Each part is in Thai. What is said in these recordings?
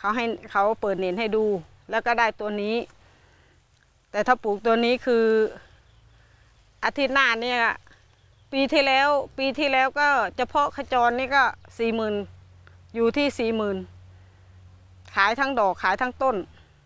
เขาเปิดเน็ตให้ดูแล้วก็ได้ตัวนี้แต่ถ้าปลูกตัวนี้คืออาทิตย์หน้าเนี่ยปีที่แล้วก็เฉพาะขจรนี่ก็40,000อยู่ที่40,000ขายทั้งดอกขายทั้งต้น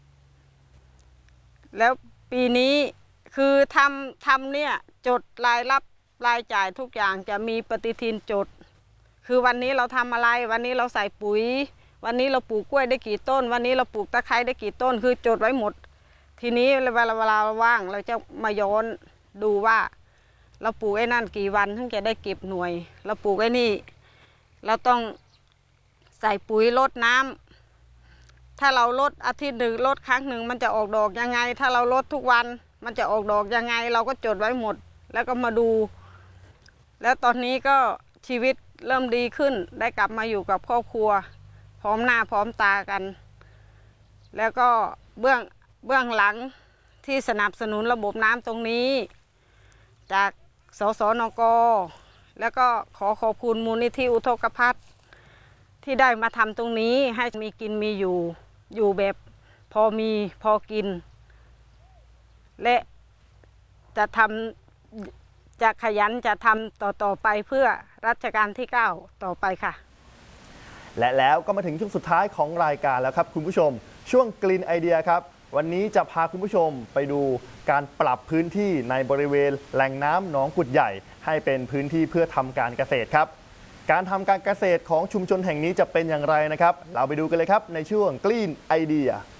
แล้วปีนี้คือทำเนี่ยจดรายรับรายจ่ายทุกอย่างจะมีปฏิทินจดคือวันนี้เราทำอะไรวันนี้เราใส่ปุ๋ยวันนี้เราปลูกกล้วยได้กี่ต้นวันนี้เราปลูกตะไคร้ได้กี่ต้นคือจดไว้หมดทีนี้เวลาว่างเราจะมาย้อนดูว่าเราปลูกไอ้นั่นกี่วันถึงจะได้เก็บหน่วยเราปลูกไอ้นี่เราต้องใส่ปุ๋ยลดน้ำถ้าเราลดอาทิตย์หนึ่งลดครั้งหนึ่งมันจะออกดอกยังไงถ้าเราลดทุกวันมันจะออกดอกยังไงเราก็จดไว้หมดแล้วก็มาดูแล้วตอนนี้ก็ชีวิตเริ่มดีขึ้นได้กลับมาอยู่กับครอบครัวพร้อมหน้าพร้อมตากันแล้วก็เบื้องหลังที่สนับสนุนระบบน้ำตรงนี้จากสสนก.แล้วก็ขอบคุณมูลนิธิอุทกภัทรที่ได้มาทำตรงนี้ให้มีกินมีอยู่แบบพอมีพอกินและจะขยันจะทำต่อไปเพื่อรัชกาลที่9ต่อไปค่ะและแล้วก็มาถึงช่วงสุดท้ายของรายการแล้วครับคุณผู้ชมช่วงกลิ่นไอเดียครับวันนี้จะพาคุณผู้ชมไปดูการปรับพื้นที่ในบริเวณแหล่งน้ำหนองกุดใหญ่ให้เป็นพื้นที่เพื่อทำการเกษตรครับการทำการเกษตรของชุมชนแห่งนี้จะเป็นอย่างไรนะครับเราไปดูกันเลยครับในช่วงกลิ่นไอเดีย